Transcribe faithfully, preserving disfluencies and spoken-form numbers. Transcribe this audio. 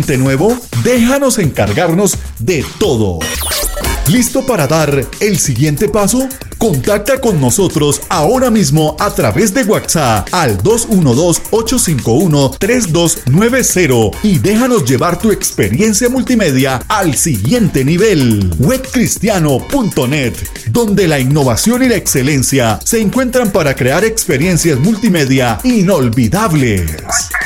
cliente nuevo? Déjanos encargarnos de todo. ¿Listo para dar el siguiente paso? Contacta con nosotros ahora mismo a través de WhatsApp al dos uno dos, ocho cinco uno, tres dos nueve cero y déjanos llevar tu experiencia multimedia al siguiente nivel. web cristiano punto net, donde la innovación y la excelencia se encuentran para crear experiencias multimedia inolvidables.